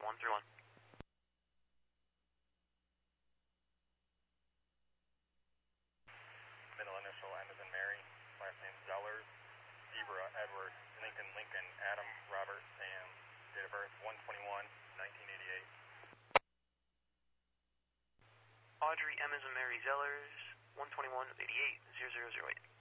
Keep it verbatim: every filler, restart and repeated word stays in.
one three one. Middle initial M as in Mary, last name Zellers, Zebra, Edward, Lincoln, Lincoln, Adam, Robert, Sam, date of birth one twenty-one nineteen eighty-eight. Audrey M as in Mary Zellers, one twenty-one eighty-eight zero zero zero eight.